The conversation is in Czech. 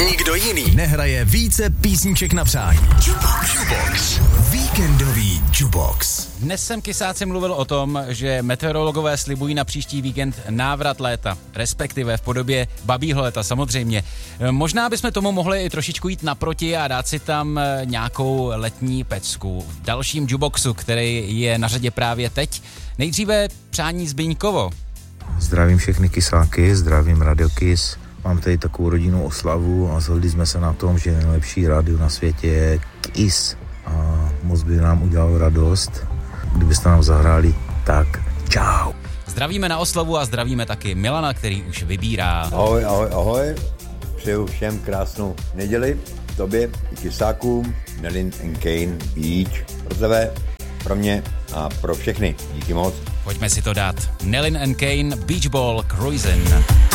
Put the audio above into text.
Nikdo jiný nehraje více písniček na přání. Jukebox. Víkendový Jukebox. Dnes jsem Kysáci mluvil o tom, že meteorologové slibují na příští víkend návrat léta, respektive v podobě babího léta samozřejmě. Možná bychom tomu mohli i trošičku jít naproti a dát si tam nějakou letní pecku. V dalším Jukeboxu, který je na řadě právě teď. Nejdříve přání Zbyňkovo. Zdravím všechny Kysáky, zdravím Radio Kiss. Mám tady takovou rodinnou oslavu a shodli jsme se na tom, že nejlepší rádio na světě je Kiss. A moc by nám udělalo radost, kdybyste nám zahráli, tak čau. Zdravíme na oslavu a zdravíme taky Milana, který už vybírá. Ahoj, ahoj, ahoj. Přeju všem krásnou neděli, tobě i Kysákům, Nellin and Kane Beach, pro tebe, pro mě a pro všechny. Díky moc. Pojďme si to dát. Nellin and Kane Beach Ball Cruisin'.